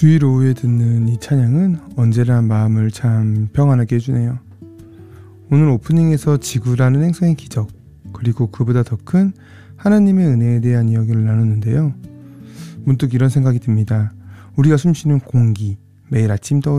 주일 오후에 듣는 이 찬양은 언제나 마음을 참 평안하게 해주네요. 오늘 오프닝에서 지구라는 행성의 기적, 그리고 그보다 더 큰 하나님의 은혜에 대한 이야기를 나눴는데요. 문득 이런 생각이 듭니다. 우리가 숨쉬는 공기, 매일 아침